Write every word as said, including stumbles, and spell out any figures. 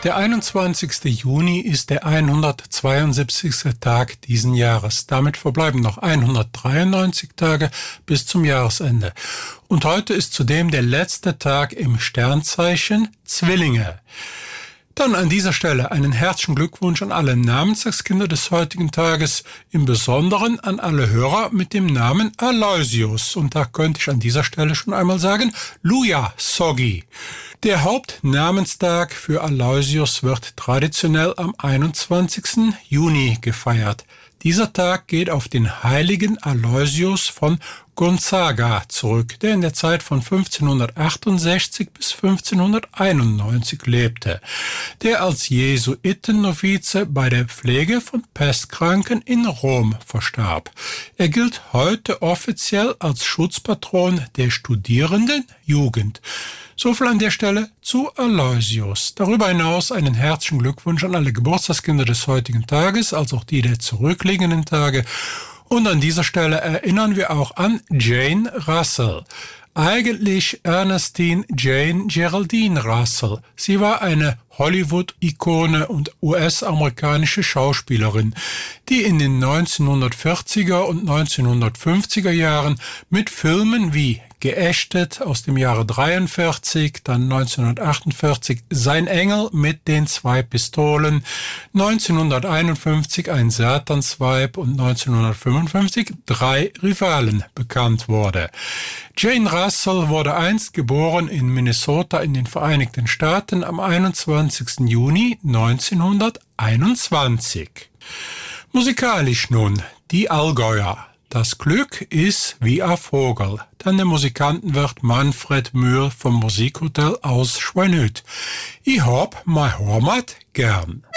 Der einundzwanzigste Juni ist der hundertzweiundsiebzigste Tag diesen Jahres. Damit verbleiben noch hundertdreiundneunzig Tage bis zum Jahresende. Und heute ist zudem der letzte Tag im Sternzeichen Zwillinge. Dann an dieser Stelle einen herzlichen Glückwunsch an alle Namenstagskinder des heutigen Tages, im Besonderen an alle Hörer mit dem Namen Aloysius. Und da könnte ich an dieser Stelle schon einmal sagen, Luja Sogi. Der Hauptnamenstag für Aloysius wird traditionell am einundzwanzigsten Juni gefeiert. Dieser Tag geht auf den heiligen Aloysius von Gonzaga zurück, der in der Zeit von fünfzehnhundertachtundsechzig bis fünfzehnhunderteinundneunzig lebte, der als Jesuitennovize bei der Pflege von Pestkranken in Rom verstarb. Er gilt heute offiziell als Schutzpatron der studierenden Jugend. Soviel an der Stelle zu Aloysius. Darüber hinaus einen herzlichen Glückwunsch an alle Geburtstagskinder des heutigen Tages, als auch die der zurückliegenden Tage. Und an dieser Stelle erinnern wir auch an Jane Russell. Eigentlich Ernestine Jane Geraldine Russell. Sie war eine Hollywood-Ikone und U S-amerikanische Schauspielerin, die in den neunzehnhundertvierziger und neunzehnhundertfünfziger Jahren mit Filmen wie Geächtet aus dem Jahre dreiundvierzig, dann neunzehnhundertachtundvierzig Sein Engel mit den zwei Pistolen, neunzehnhunderteinundfünfzig Ein Satansweib und neunzehnhundertfünfundfünfzig Drei Rivalen bekannt wurde. Jane Russell wurde einst geboren in Minnesota in den Vereinigten Staaten am einundzwanzigsten Juni neunzehnhunderteinundzwanzig. Musikalisch nun die Allgäuer. Das Glück ist wie ein Vogel. Dann der Musikantenwirt Manfred Mühl vom Musikhotel aus Schweinhüt. Ich hab mein Heimat gern.